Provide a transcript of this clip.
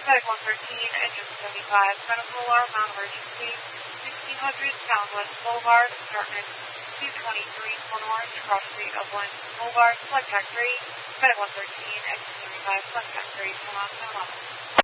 Medic 113, engine 75, medical alarm, non-emergency, 1600 Southwest Boulevard, apartment 223, Corner Orange, cross street of Lynn Boulevard, select tax rate, Medic 113, engine 75, select tax rate, turn on.